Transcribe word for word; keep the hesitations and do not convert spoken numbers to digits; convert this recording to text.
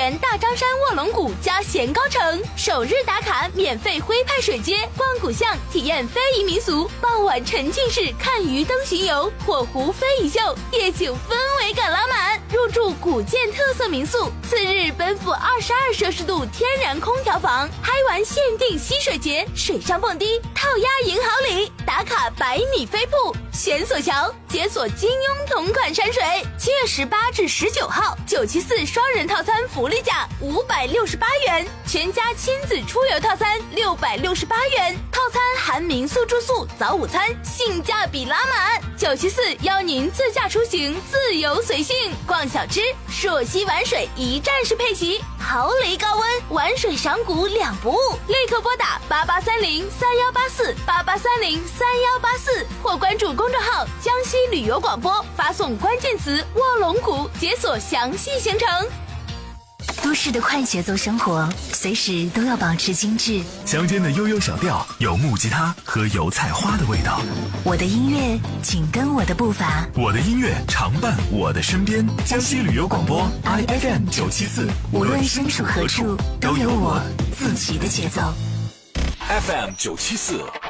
原大张山卧龙谷加咸高城，首日打卡免费徽派水街，逛古巷体验非遗民俗，傍晚沉浸式看鱼灯巡游，火狐非遗秀，夜景氛围感拉满。入住古建特色民宿，次日奔赴二十二摄氏度天然空调房，嗨玩限定溪水节，水上蹦迪，套鸭赢好礼，打卡百米飞瀑，悬索桥，解锁金庸同款山水。七月十八至十九号，九七四双人套餐福利价五百六十八元，全家亲子出游套餐六百六十八元，套餐含民宿住宿、早午餐，性价比拉满。九七四邀您自驾出行，自由随性，逛小吃，朔溪玩水一站式配席，毫厘高温，玩水赏古两不误。立刻拨打八八三零三幺八四八八三零三幺八四，或关注公众号江西旅游广播，发送关键词卧龙谷，解锁详细行程。 都市的快节奏生活，随时都要保持精致。 乡间的悠悠小调，有木吉他和油菜花的味道。 我的音乐，紧跟我的步伐。 我的音乐常伴我的身边。江西旅游广播 I F M 九七四， 无论身处何处，都有我自己的节奏。 F M 九七四